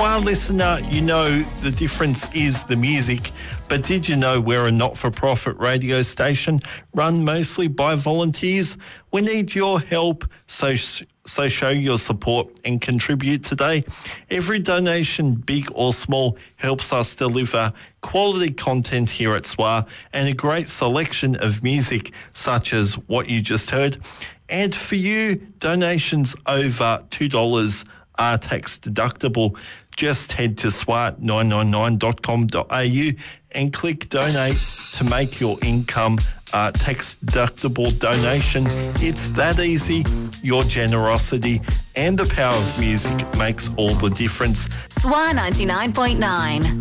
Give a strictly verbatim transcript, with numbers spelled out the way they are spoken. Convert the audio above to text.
SWAR listener, you know the difference is the music, but did you know we're a not-for-profit radio station run mostly by volunteers? We need your help, so so show your support and contribute today. Every donation, big or small, helps us deliver quality content here at SWAR and a great selection of music such as what you just heard. And for you, donations over two dollars are tax deductible. Just head to swar nine nine nine dot com dot a u and click donate to make your income a tax deductible donation. It's that easy. Your generosity and the power of music makes all the difference. SWAR ninety-nine point nine.